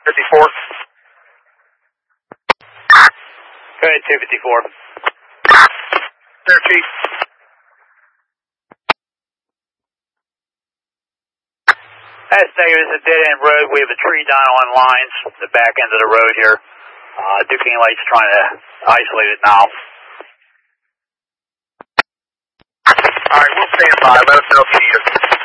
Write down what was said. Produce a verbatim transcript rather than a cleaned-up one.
fifty-four. Go ahead, two fifty-four. There, Chief. That's negative. It's a dead-end road. We have a tree down on lines, the back end of the road here. Uh, Duquesne Light's trying to isolate it now. All right, we'll stand by. Let us know if you need us.